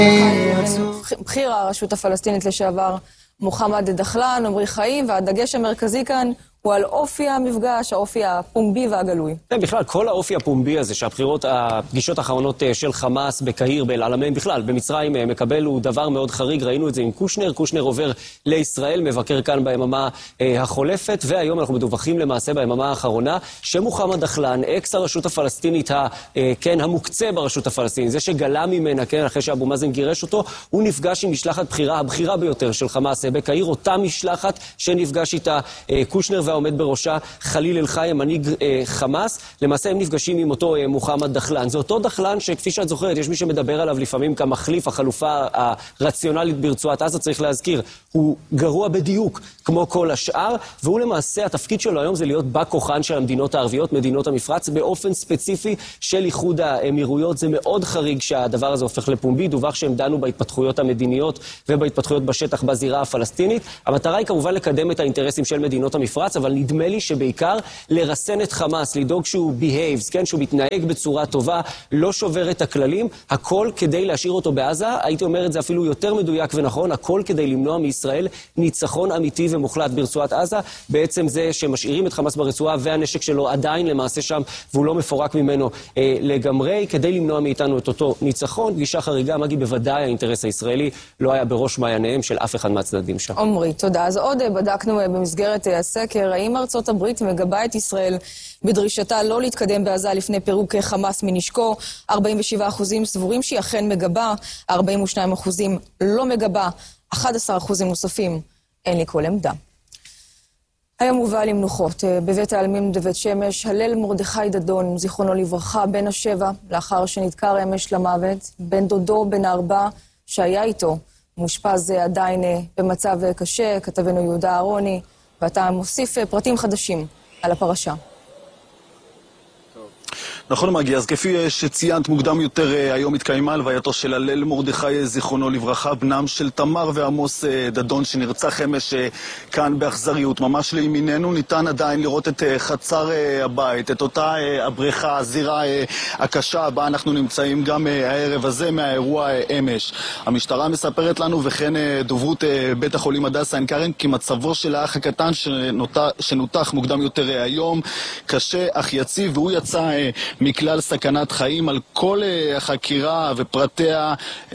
בחיר הרשות הפלסטינית לשעבר מוחמד דחלן, עמרי חיים, והדגש המרכזי כאן הוא על אופי המפגש, האופי הפומבי והגלוי. בכלל, כל האופי הפומבי הזה שהפגישות האחרונות של חמאס בקהיר, באל-עלמיין, בכלל, במצרים מקבל הוא דבר מאוד חריג. ראינו את זה עם קושנר. קושנר עובר לישראל, מבקר כאן ביממה החולפת, והיום אנחנו מדווחים למעשה ביממה האחרונה שמוחמד דחלן, אקס הרשות הפלסטינית, המוקצה ברשות הפלסטינית, זה שגלה ממנה, אחרי שאבו מאזן גירש אותו, הוא נפגש עם משלחת הבחירה ביותר של חמאס בקהיר, אותה משלחת שנפגש איתה קושנר והעומד בראשה חליל אל-חי, מנהיג חמאס. למעשה הם נפגשים עם אותו מוחמד דחלן. זה אותו דחלן שכפי שאת זוכרת, יש מי שמדבר עליו לפעמים כמחליף, החלופה הרציונלית ברצועת עזה, צריך להזכיר. הוא גרוע בדיוק כמו כל השאר, והוא למעשה, התפקיד שלו היום זה להיות בא כוחן של המדינות הערביות, מדינות המפרץ, באופן ספציפי של איחוד האמירויות. זה מאוד חריג שהדבר הזה הופך לפומבי. דווח שהם דנו בהתפתחויות המדיניות ובהתפתחויות בשטח בזירה הפלסטינית. המטרה היא כמובן לקדם את האינטרסים של מדינות המפרץ, אבל נדמה לי שבעיקר לרסן את חמאס, לדאוג שהוא behaves, כן, שהוא מתנהג בצורה טובה, לא שובר את הכללים, הכל כדי להשאיר אותו בעזה. הייתי אומר את זה אפילו יותר מדויק ונכון, הכל כדי למנוע מישראל ניצחון אמיתי ומוחלט ברצועת עזה. בעצם זה שמשאירים את חמאס ברצועה והנשק שלו עדיין למעשה שם, והוא לא מפורק ממנו לגמרי, כדי למנוע מאיתנו את אותו ניצחון. גישה חריגה, מגי, בוודאי האינטרס הישראלי לא היה בראש מעייניהם של אף אחד מהצדדים שם. עמרי, תודה. אז עוד בדקנו במסגרת הסקר, האם ארצות הברית מגבה את ישראל בדרישתה לא להתקדם בעזה לפני פירוק חמאס מנשקו. 47% סבורים שהיא אכן מגבה, 42% לא מגבה, 11% נוספים אין לי כל עמדה. היום הובא למנוחות בבית העלמין בבית שמש הלל מרדכי דדון, זיכרונו לברכה, בן השבע, לאחר שנדקר אמש למוות. בן דודו, בן 4, שהיה איתו, מאושפז עדיין במצב קשה. כתבנו יהודה אהרוני, ואתה מוסיף פרטים חדשים על הפרשה. נכון, מגי, אז כפי שציינת מוקדם יותר, היום התקיימה הלווייתו של הלל מרדכי, זיכרונו לברכה, בנם של תמר ועמוס דדון, שנרצח אמש כאן באכזריות. ממש לימיננו ניתן עדיין לראות את חצר הבית, את אותה הבריכה, הזירה הקשה בה אנחנו נמצאים גם הערב הזה מהאירוע אמש. המשטרה מספרת לנו, וכן דוברות בית החולים הדסה עין כרם, כי מצבו של האח הקטן שנותח מוקדם יותר היום קשה אך יציב, והוא יצא מכלל סכנת חיים. על כל החקירה ופרטיה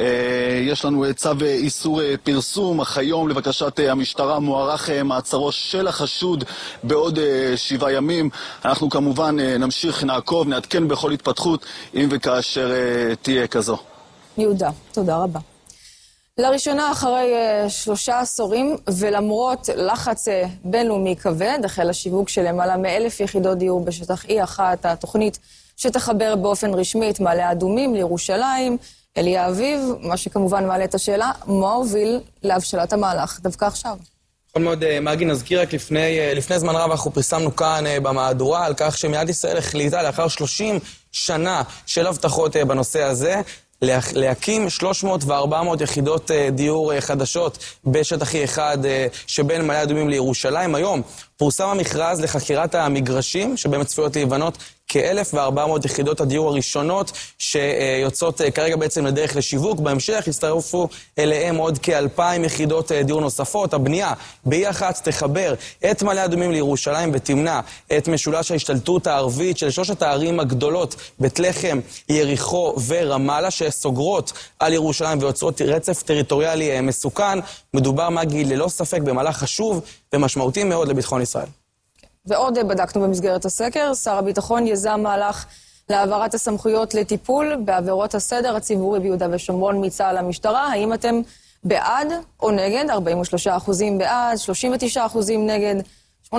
יש לנו צו איסור פרסום, אך היום לבקשת המשטרה מוארך מעצרו של החשוד בעוד 7 ימים. אנחנו כמובן נמשיך, נעקוב, נעדכן בכל התפתחות אם וכאשר תהיה כזו. יהודה, תודה רבה. לראשונה אחרי 3 עשורים, ולמרות לחץ בינלאומי כבד, החל השיווק של למעלה מ1,000 יחידות דיור בשטח E1, התוכנית שתחבר באופן רשמי את מעלה אדומים לירושלים, אלי האביב, מה שכמובן מעלה את השאלה, מה הוביל להבשלת המהלך דווקא עכשיו? יכול מאוד, מגי, נזכיר רק לפני זמן רב אנחנו פרסמנו כאן במהדורה על כך שמדינת ישראל החליטה לאחר 30 שנה של הבטחות בנושא הזה, להקים 300 ו400 יחידות דיור חדשות בשטח E1 שבין מעלה אדומים לירושלים. היום פורסם המכרז לחקירת המגרשים שבהם צפויות להיבנות כ1,400 יחידות הדיור הראשונות שיוצאות כרגע בעצם לדרך לשיווק. בהמשך יצטרפו אליהם עוד כ2,000 יחידות דיור נוספות. הבנייה ב-E1 תחבר את מעלה אדומים לירושלים ותמנע את משולש ההשתלטות הערבית של 3 הערים הגדולות, בית לחם, יריחו ורמאללה, שסוגרות על ירושלים ויוצרות רצף טריטוריאלי מסוכן. מדובר, מגי, ללא ספק במהלך חשוב ומשמעותי מאוד לביטחון ישראל. ועוד בדקנו במסגרת הסקר, שר הביטחון יזם מהלך להעברת הסמכויות לטיפול בעבירות הסדר הציבורי ביהודה ושומרון מצה"ל למשטרה. האם אתם בעד או נגד? 43% בעד, 39% נגד, 18%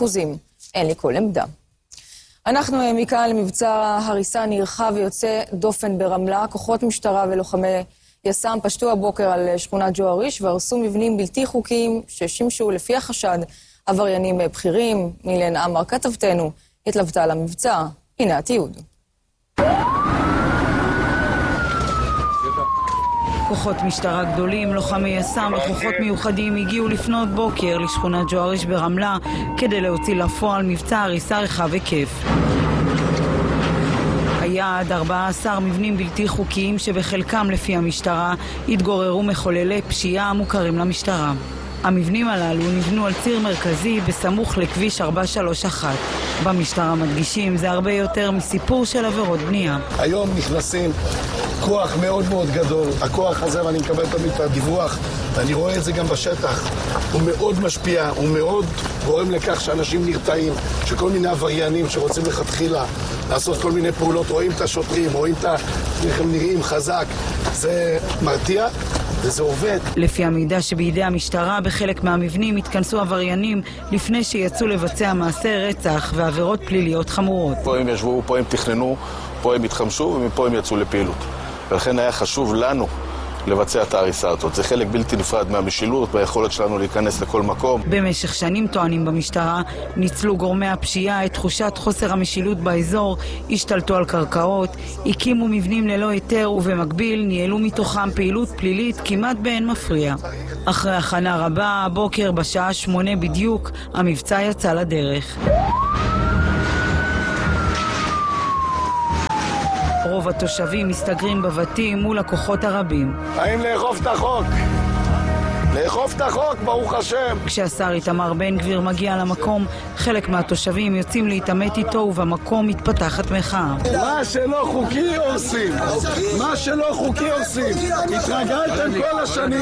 אין לי כל עמדה. אנחנו מכאן למבצע הריסה נרחב ויוצא דופן ברמלה. כוחות משטרה ולוחמי יס"מ פשטו הבוקר על שכונת ג'ואריש והרסו מבנים בלתי חוקיים ששימשו לפי החשד עבריינים בכירים. מילן עמר כתבתנו התלוותה למבצע. הנה התיעוד. כוחות משטרה גדולים, לוחמי יס"מ וכוחות מיוחדים הגיעו לפנות בוקר לשכונת ג'ואריש ברמלה כדי להוציא לפועל מבצע הריסה רחב היקף. יעד 14 מבנים בלתי חוקיים שבחלקם לפי המשטרה התגוררו מחוללי פשיעה המוכרים למשטרה. המבנים הללו נבנו על ציר מרכזי בסמוך לכביש 431. במשטרה מדגישים זה הרבה יותר מסיפור של עבירות בנייה. היום נכנסים כוח מאוד מאוד גדול. הכוח הזה, ואני מקבל תמיד את הדיווח, ואני רואה את זה גם בשטח, הוא מאוד משפיע, הוא מאוד גורם לכך שאנשים נרתעים, שכל מיני עבריינים שרוצים לכתחילה לעשות כל מיני פעולות, רואים את השוטרים, רואים איך הם נראים חזק, זה מרתיע. וזה עובד. לפי המידע שבידי המשטרה, בחלק מהמבנים התכנסו עבריינים לפני שיצאו לבצע מעשי רצח ועבירות פליליות חמורות. פה הם ישבו, פה הם תכננו, פה הם התחמשו ומפה הם יצאו לפעילות. ולכן היה חשוב לנו לבצע את ההריסה הזאת. זה חלק בלתי נפרד מהמשילות, ביכולת שלנו להיכנס לכל מקום. במשך שנים טוענים במשטרה, ניצלו גורמי הפשיעה את תחושת חוסר המשילות באזור, השתלטו על קרקעות, הקימו מבנים ללא היתר ובמקביל ניהלו מתוכם פעילות פלילית כמעט באין מפריע. אחרי הכנה רבה, הבוקר בשעה 8 בדיוק, המבצע יצא לדרך. רוב התושבים מסתגרים בבתים מול הכוחות הרבים. האם לאכוף את החוק? לאכוף את החוק, ברוך השם. כשהשר איתמר בן גביר מגיע למקום, חלק מהתושבים יוצאים להתעמת איתו ובמקום מתפתחת מחאה. מה שלא חוקי עושים. מה שלא חוקי עושים. התרגלתם כל השנים,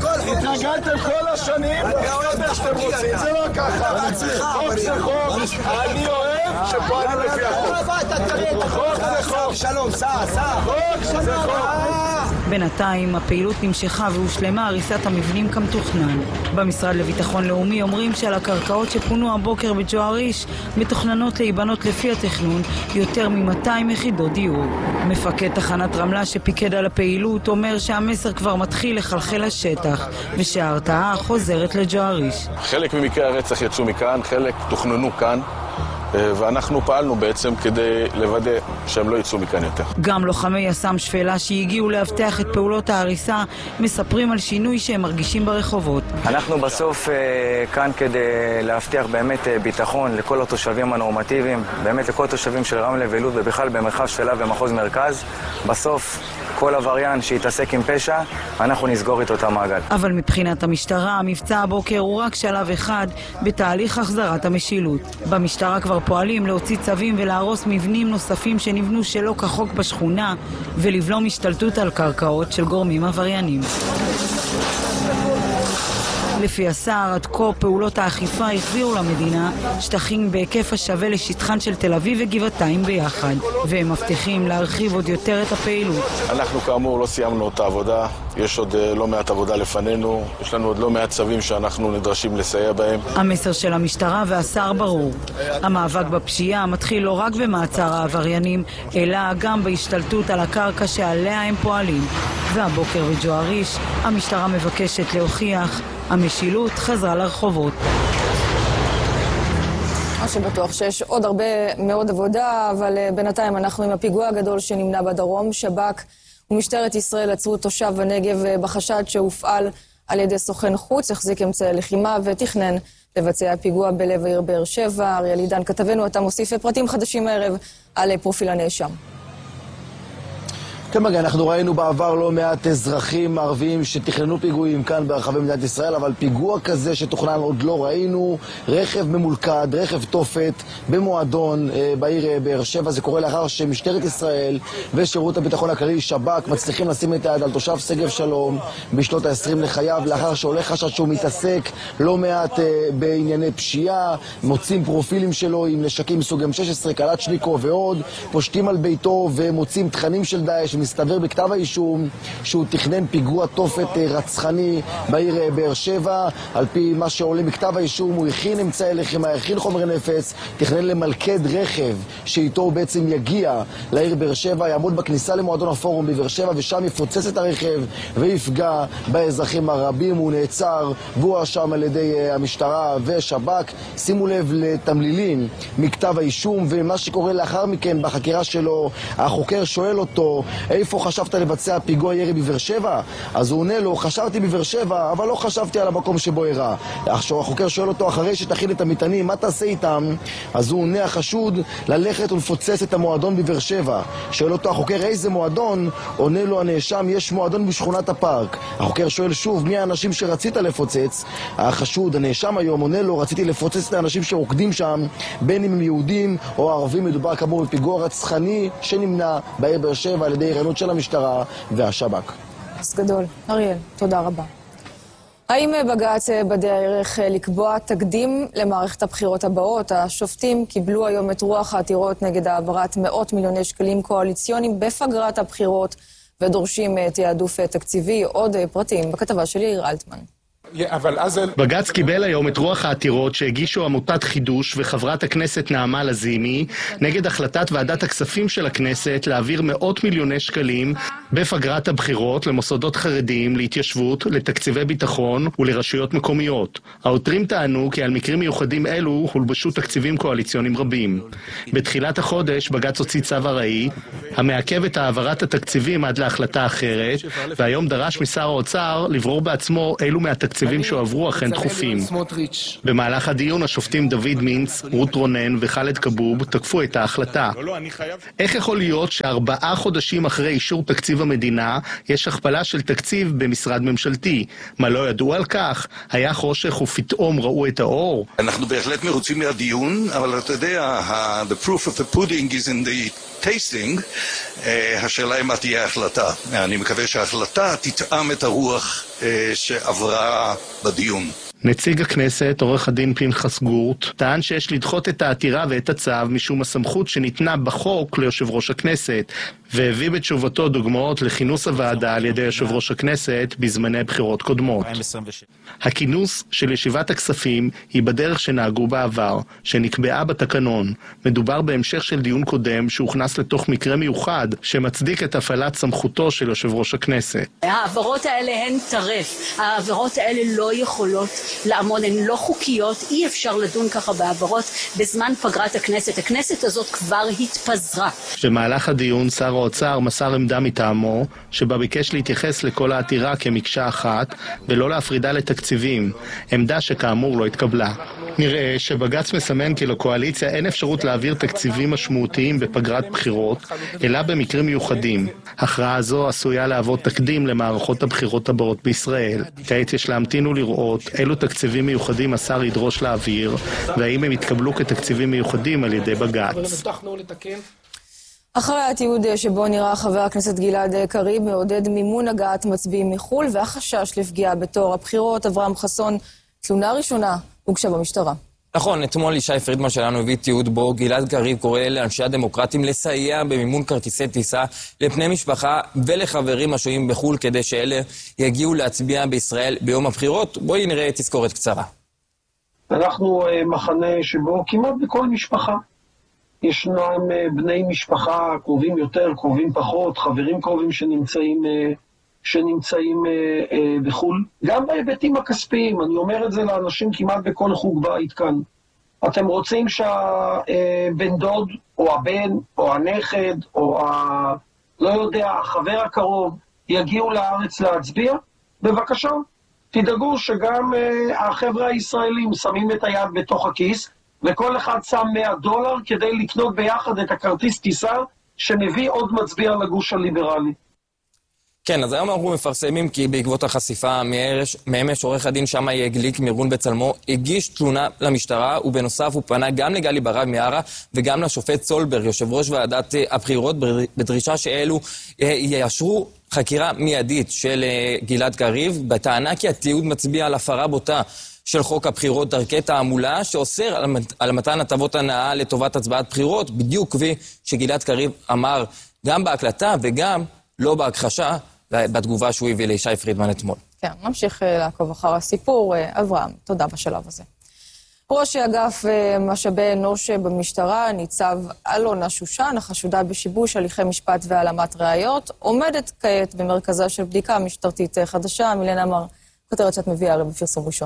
שאתם רוצים. זה לא ככה. חוק זה חוק. אני אוהב שפועלים לפי החוק. חוק זה חוק. שלום, חוק זה חוק. בינתיים הפעילות נמשכה והושלמה הריסת המבנים כמתוכנן. במשרד לביטחון לאומי אומרים שעל הקרקעות שפונו הבוקר בג'ואריש מתוכננות להיבנות לפי התכנון יותר מ-200 יחידות דיור. מפקד תחנת רמלה שפיקד על הפעילות אומר שהמסר כבר מתחיל לחלחל לשטח ושההרתעה חוזרת לג'ואריש. חלק ממקרי הרצח יצאו מכאן, חלק תוכננו כאן. ואנחנו פעלנו בעצם כדי לוודא שהם לא יצאו מכאן יותר. גם לוחמי יס"מ שפלה שהגיעו להבטיח את פעולות ההריסה מספרים על שינוי שהם מרגישים ברחובות. אנחנו בסוף כאן כדי להבטיח באמת ביטחון לכל התושבים הנורמטיביים, באמת לכל התושבים של רמלה ולוד ובכלל במרחב שפלה ומחוז מרכז. בסוף כל עבריין שיתעסק עם פשע, אנחנו נסגור איתו את המעגל. אבל מבחינת המשטרה, המבצע הבוקר הוא רק שלב אחד בתהליך החזרת המשילות. במשטרה כבר פועלים להוציא צווים ולהרוס מבנים נוספים שנבנו שלא כחוק בשכונה ולבלום השתלטות על קרקעות של גורמים עבריינים. לפי השר, עד כה פעולות האכיפה החזירו למדינה שטחים בהיקף השווה לשטחן של תל אביב וגבעתיים ביחד, והם מבטיחים להרחיב עוד יותר את הפעילות. אנחנו כאמור לא סיימנו את העבודה, יש עוד לא מעט עבודה לפנינו, יש לנו עוד לא מעט צווים שאנחנו נדרשים לסייע בהם. המסר של המשטרה והשר ברור. המאבק בפשיעה מתחיל לא רק במעצר העבריינים, אלא גם בהשתלטות על הקרקע שעליה הם פועלים. והבוקר בג'ואריש המשטרה מבקשת להוכיח המשילות חזרה לרחובות. מה שבטוח שיש עוד הרבה מאוד עבודה, אבל בינתיים אנחנו עם הפיגוע הגדול שנמנע בדרום. שב"כ ומשטרת ישראל עצרו תושב בנגב בחשד שהופעל על ידי סוכן חוץ, החזיק אמצעי לחימה ותכנן לבצע פיגוע בלב העיר באר שבע. אריאל עידן כתבנו, אתה מוסיף פרטים חדשים הערב על פרופיל הנאשם. כן, אנחנו ראינו בעבר לא מעט אזרחים ערבים שתכננו פיגועים כאן ברחבי מדינת ישראל, אבל פיגוע כזה שתוכנן עוד לא ראינו. רכב ממולכד, רכב תופת במועדון בעיר באר שבע. זה קורה לאחר שמשטרת ישראל ושירות הביטחון הכללי שב"כ מצליחים לשים את היד על תושב שגב שלום בשנות ה-20 לחייו, לאחר שעולה חשד שהוא מתעסק לא מעט בענייני פשיעה. מוצאים פרופילים שלו עם נשקים מסוג M16, קלצ'ניקוב ועוד, פושטים על ביתו ומוצאים תכנים של דאעש. מסתבר בכתב האישום שהוא תכנן פיגוע תופת רצחני בעיר באר שבע. על פי מה שעולה מכתב האישום, הוא הכין אמצעי לחימה, הכין חומר נפץ, תכנן למלכד רכב שאיתו הוא בעצם יגיע לעיר באר שבע, יעמוד בכניסה למועדון הפורום בבאר שבע ושם יפוצץ את הרכב ויפגע באזרחים הרבים. הוא נעצר והוא שם על ידי המשטרה ושב"כ. שימו לב לתמלילים מכתב האישום ומה שקורה לאחר מכן בחקירה שלו. החוקר שואל אותו איפה חשבת לבצע פיגוע ירי בבאר שבע? אז הוא עונה לו, חשבתי בבאר שבע, אבל לא חשבתי על המקום שבו אירע. החוקר שואל אותו, אחרי שתכין את המטענים, מה תעשה איתם? אז הוא עונה, החשוד, ללכת ולפוצץ את המועדון בבאר שבע. שואל אותו החוקר, איזה מועדון? עונה לו הנאשם, יש מועדון בשכונת הפארק. החוקר שואל שוב, מי האנשים שרצית לפוצץ? החשוד, הנאשם היום, עונה לו, רציתי לפוצץ את האנשים שרוקדים שם, בין אם הם יהודים או ערבים. מדובר כאמור בפיגוע רצחני שנמנע בעיר באר שבע על ידי ערנות של המשטרה והשב"כ. אז גדול. אריאל, תודה רבה. האם בג"ץ בדרך לקבוע תקדים למערכת הבחירות הבאות? השופטים קיבלו היום את רוח העתירות נגד העברת מאות מיליוני שקלים קואליציוניים בפגרת הבחירות ודורשים תיעדוף תקציבי. עוד פרטים בכתבה של יאיר אלטמן. בג"ץ קיבל היום את רוח העתירות שהגישו עמותת חידוש וחברת הכנסת נעמה לזימי נגד החלטת ועדת הכספים של הכנסת להעביר מאות מיליוני שקלים בפגרת הבחירות למוסדות חרדיים, להתיישבות, לתקציבי ביטחון ולרשויות מקומיות. העותרים טענו כי על מקרים מיוחדים אלו הולבשו תקציבים קואליציוניים רבים. בתחילת החודש בג"ץ הוציא צו ארעי המעכב את העברת התקציבים עד להחלטה אחרת, והיום דרש משר האוצר לברור בעצמו אילו מהתקציבים שהועברו אכן דחופים. במהלך הדיון השופטים דוד מינץ, רות רונן וחלד כבוב תקפו את ההחלטה. איך יכול להיות ש4 חודשים אחרי אישור תקציב המדינה יש הכפלה של תקציב במשרד ממשלתי? מה, לא ידעו על כך? היה חושך ופתאום ראו את האור? אנחנו בהחלט מרוצים מהדיון, אבל אתה יודע, the proof of the pudding is in the tasting. השאלה היא מה תהיה ההחלטה. אני מקווה שההחלטה תתאם את הרוח שעברה בדיון. נציג הכנסת, עורך הדין פנחס גורט, טען שיש לדחות את העתירה ואת הצו משום הסמכות שניתנה בחוק ליושב ראש הכנסת, והביא בתשובתו דוגמאות לכינוס הוועדה על ידי יושב ראש הכנסת בזמני בחירות קודמות. הכינוס של ישיבת הכספים היא בדרך שנהגו בעבר, שנקבעה בתקנון. מדובר בהמשך של דיון קודם שהוכנס לתוך מקרה מיוחד שמצדיק את הפעלת סמכותו של יושב ראש הכנסת. העברות האלה הן טרף, העברות האלה לא יכולות לעמוד, הן לא חוקיות, אי אפשר לדון ככה בעברות בזמן פגרת הכנסת. הכנסת הזאת כבר התפזרה. במהלך הדיון שר האוצר מסר עמדה מטעמו שבה ביקש להתייחס לכל העתירה כמקשה אחת ולא להפרידה לתקציבים, עמדה שכאמור לא התקבלה. נראה שבג"ץ מסמן כי לקואליציה אין אפשרות להעביר תקציבים משמעותיים בפגרת בחירות, אלא במקרים מיוחדים. הכרעה זו עשויה להוות תקדים למערכות הבחירות הבאות בישראל. כעת יש להמתין ולראות אילו תקציבים מיוחדים השר ידרוש להעביר, והאם הם יתקבלו כתקציבים מיוחדים על ידי בג"ץ. אחרי התיעוד שבו נראה חבר הכנסת גלעד קריב מעודד מימון הגעת מצביעים מחול והחשש לפגיעה בתור הבחירות, אברהם חסון, תלונה ראשונה הוגשה במשטרה. נכון, אתמול ישי פרידמן שלנו הביא תיעוד בו גלעד קריב קורא לאנשי הדמוקרטים לסייע במימון כרטיסי טיסה לפני משפחה ולחברים השוהים בחול כדי שאלה יגיעו להצביע בישראל ביום הבחירות. בואי נראה תזכורת קצרה. אנחנו מחנה שבו כמעט בכל משפחה ישנם בני משפחה קרובים יותר, קרובים פחות, חברים קרובים שנמצאים בחול. גם בהיבטים הכספיים, אני אומר את זה לאנשים כמעט בכל חוג בית כאן. אתם רוצים שהבן דוד או הבן או הנכד או לא יודע, החבר הקרוב יגיעו לארץ להצביע? בבקשה, תדאגו שגם החבר'ה הישראלים שמים את היד בתוך הכיס, וכל אחד שם $100 כדי לקנות ביחד את הכרטיס טיסה שמביא עוד מצביע לגוש הליברלי. כן, אז היום אנחנו מפרסמים כי בעקבות החשיפה מאמש עורך הדין שמאי גליק מארגון בצלמו הגיש תלונה למשטרה, ובנוסף הוא פנה גם לגלי ברק מיארה וגם לשופט סולברג, יושב ראש ועדת הבחירות, בדרישה שאלו יאשרו חקירה מיידית של גלעד קריב, בטענה כי התיעוד מצביע על הפרה בוטה של חוק הבחירות דרכי תעמולה, שאוסר על מתן הטבות הנאה לטובת הצבעת בחירות, בדיוק כפי שגלעד קריב אמר גם בהקלטה וגם לא בהכחשה בתגובה שהוא הביא לישי פרידמן אתמול. כן, נמשיך לעקוב אחר הסיפור. אברהם, תודה בשלב הזה. ראש אגף משאבי אנוש במשטרה, ניצב אלונה שושן, החשודה בשיבוש הליכי משפט והעלמת ראיות, עומדת כעת במרכזה של בדיקה משטרתית חדשה. מילנה אמר, כותרת שאת מביאה הרי בפרסום ראשון.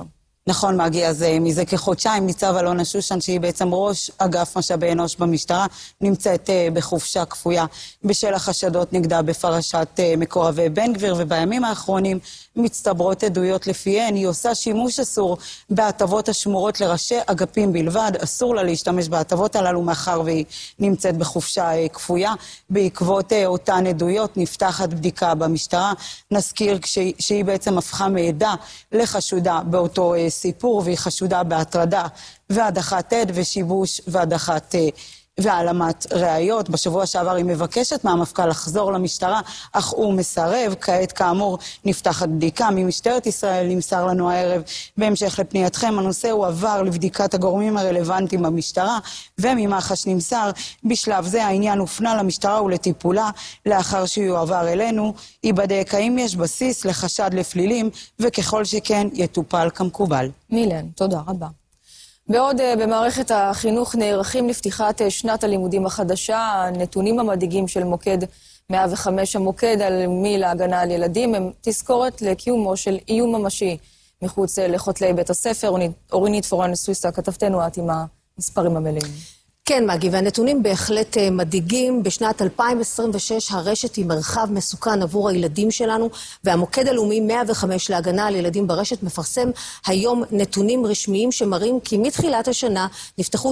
נכון, מגי, אז מזה כחודשיים ניצב אלונה שושן, שהיא בעצם ראש אגף משאבי אנוש במשטרה, נמצאת בחופשה כפויה בשל החשדות נגדה בפרשת מקורבי בן גביר, ובימים האחרונים מצטברות עדויות לפיהן היא עושה שימוש אסור בהטבות השמורות לראשי אגפים בלבד. אסור לה להשתמש בהטבות הללו מאחר והיא נמצאת בחופשה כפויה. בעקבות אותן עדויות נפתחת בדיקה במשטרה. נזכיר שהיא בעצם הפכה מעדה לחשודה באותו סיפור, והיא חשודה בהטרדה והדחת עד ושיבוש והדחת והעלמת ראיות. בשבוע שעבר היא מבקשת מהמפכ"ל לחזור למשטרה, אך הוא מסרב. כעת כאמור נפתחת בדיקה ממשטרת ישראל. נמסר לנו הערב בהמשך לפנייתכם, הנושא הוא עבר לבדיקת הגורמים הרלוונטיים במשטרה, וממח"ש נמסר בשלב זה העניין הופנה למשטרה ולטיפולה. לאחר שיועבר אלינו ייבדק האם יש בסיס לחשד לפלילים, וככל שכן יטופל כמקובל. מילן, תודה רבה. בעוד במערכת החינוך נערכים לפתיחת שנת הלימודים החדשה, הנתונים המדאיגים של מוקד 105, המוקד הלאומי להגנה על ילדים, הם תזכורת לקיומו של איום ממשי מחוץ לכותלי בית הספר. אורינית פורן-סוויסה, כתבתנו את עם המספרים המלאים. כן, מגי, והנתונים בהחלט מדאיגים. בשנת 2026 הרשת היא מרחב מסוכן עבור הילדים שלנו, והמוקד הלאומי 105 להגנה על ילדים ברשת מפרסם היום נתונים רשמיים שמראים כי מתחילת השנה נפתחו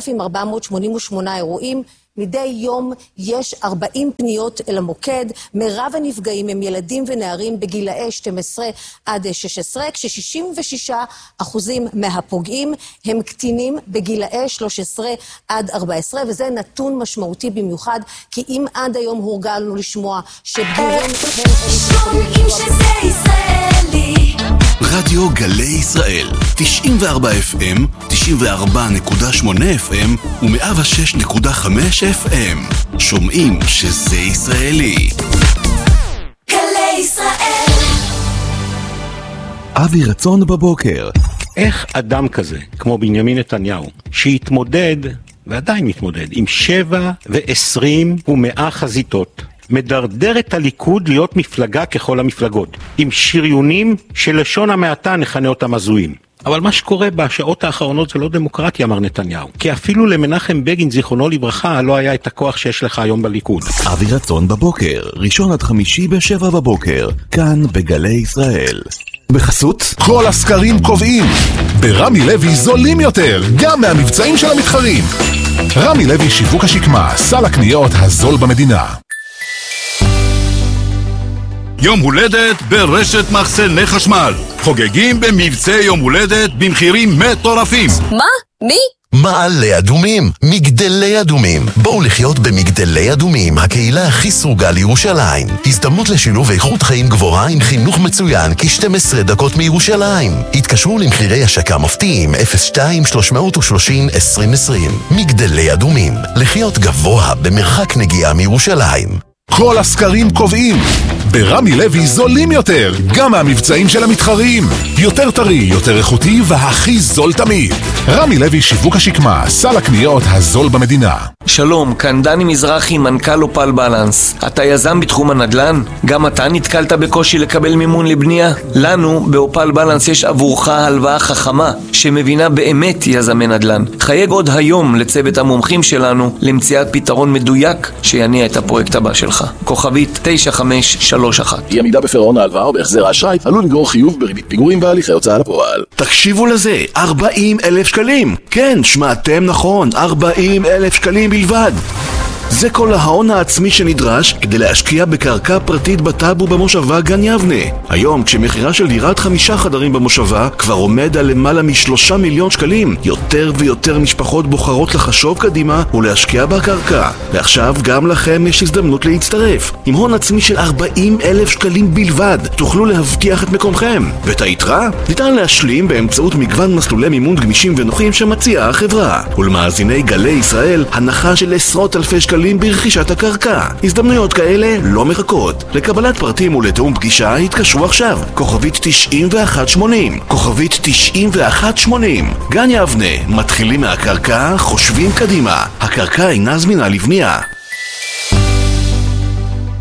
7,488 אירועים. מדי יום יש 40 פניות אל המוקד. מרב הנפגעים הם ילדים ונערים בגילאי 12 עד 16, כש66% מהפוגעים הם קטינים בגילאי 13 עד 14, וזה נתון משמעותי במיוחד, כי אם עד היום הורגלנו לשמוע שבגירים שומעים שזה ישראלי. רדיו גלי ישראל, 94 FM, 94.8 FM ו106.5 FM. שומעים שזה ישראלי. גלי ישראל. אבי רצון בבוקר. איך אדם כזה, כמו בנימין נתניהו, שהתמודד, ועדיין מתמודד, עם 7 ו20 ו100 חזיתות, מדרדר את הליכוד להיות מפלגה ככל המפלגות, עם שריונים שלשון המעטה נכנה אותם הזויים. אבל מה שקורה בשעות האחרונות זה לא דמוקרטיה, אמר נתניהו. כי אפילו למנחם בגין, זיכרונו לברכה, לא היה את הכוח שיש לך היום בליכוד. אבי רצון בבוקר, ראשון עד חמישי ב7 בבוקר, כאן בגלי ישראל. בחסות כל הסקרים קובעים, ברמי לוי זולים יותר, גם מהמבצעים של המתחרים. רמי לוי שיווק השקמה, סל הקניות הזול במדינה. יום הולדת ברשת מחסני חשמל. חוגגים במבצעי יום הולדת במחירים מטורפים. מה? מי? מעלה אדומים, מגדלי אדומים. בואו לחיות במגדלי אדומים, הקהילה הכי סרוגה לירושלים. הזדמנות לשילוב איכות חיים גבוהה עם חינוך מצוין כ-12 דקות מירושלים. התקשרו למחירי השקה מפתיעים 02-330-2020. מגדלי אדומים, לחיות גבוה במרחק נגיעה מירושלים. כל הסקרים קובעים, ברמי לוי זולים יותר, גם מהמבצעים של המתחרים. יותר טרי, יותר איכותי והכי זול תמיד. רמי לוי שיווק השקמה, סל הקניות הזול במדינה. שלום, כאן דני מזרחי, מנכ"ל אופל בלנס. אתה יזם בתחום הנדל"ן? גם אתה נתקלת בקושי לקבל מימון לבנייה? לנו באופל בלנס יש עבורך הלוואה חכמה שמבינה באמת יזמי נדל"ן. חייג עוד היום לצוות המומחים שלנו למציאת פתרון מדויק שיניע את הפרויקט הבא שלך. כוכבית 9531. אי עמידה בפירעון ההלוואה או בהחזר האשראי עלול לגרור חיוב בריבית פיגורים בהליכי הוצאה לפועל. תקשיבו לזה, 40,000 שקלים. כן, שמעתם נכון, 40,000 שקלים בלבד. זה כל ההון העצמי שנדרש כדי להשקיע בקרקע פרטית בטאבו במושבה גן יבנה. היום, כשמחירה של דירת 5 חדרים במושבה כבר עומד על למעלה מ3 מיליון שקלים, יותר ויותר משפחות בוחרות לחשוב קדימה ולהשקיע בקרקע. ועכשיו גם לכם יש הזדמנות להצטרף. עם הון עצמי של 40,000 שקלים בלבד, תוכלו להבטיח את מקומכם. ואת היתרה ניתן להשלים באמצעות מגוון מסלולי מימון גמישים ונוחים שמציעה החברה. ולמאזיני גלי ישראל, הנחה של עשרות אלפי שקלים ברכישת הקרקע. הזדמנויות כאלה לא מחכות. לקבלת פרטים ולתאום פגישה התקשרו עכשיו. כוכבית 9180. כוכבית 9180. גן יבנה, מתחילים מהקרקע, חושבים קדימה. הקרקע אינה זמינה לבנייה.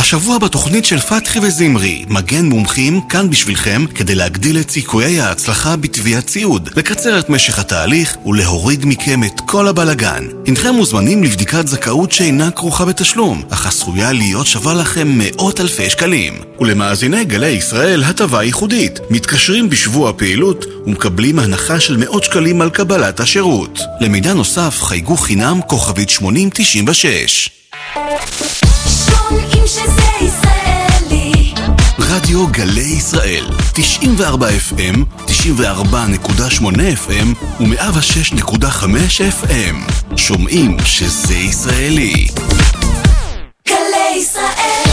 השבוע בתוכנית של פתחי וזמרי, מגן מומחים כאן בשבילכם כדי להגדיל את סיכויי ההצלחה בתביעת ציוד, לקצר את משך התהליך ולהוריד מכם את כל הבלגן. אינכם מוזמנים לבדיקת זכאות שאינה כרוכה בתשלום, אך עשויה להיות שווה לכם מאות אלפי שקלים. ולמאזיני גלי ישראל הטבה ייחודית, מתקשרים בשבוע פעילות ומקבלים הנחה של מאות שקלים על קבלת השירות. למידע נוסף חייגו חינם כוכבית 8096. שומעים שזה ישראלי. רדיו גלי ישראל 94 FM, 94.8 FM ו106.5 FM. שומעים שזה ישראלי. גלי ישראל.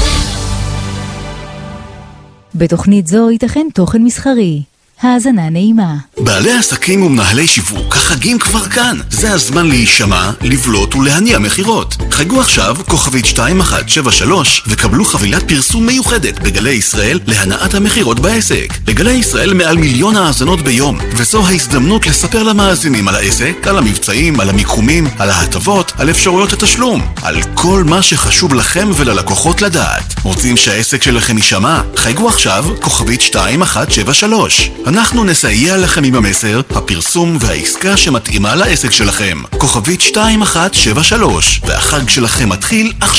בתוכנית זו ייתכן תוכן מסחרי. האזנה נעימה. בעלי עסקים ומנהלי שיווק, החגים כבר כאן. זה הזמן להישמע, לבלוט ולהניע מחירות. חגו עכשיו כוכבית 2173 וקבלו חבילת פרסום מיוחדת בגלי ישראל להנעת המחירות בעסק. בגלי ישראל מעל 1,000,000 האזנות ביום, וזו ההזדמנות לספר למאזינים על העסק, על המבצעים, על המיקומים, על ההטבות, על אפשרויות התשלום, על כל מה שחשוב לכם וללקוחות לדעת. רוצים שהעסק שלכם יישמע? חגו עכשיו כוכבית 2173. אנחנו נסייע לכם עם המסר, הפרסום והעסקה שמתאימה לעסק שלכם. כוכבית 2173, והחג שלכם מתחיל עכשיו.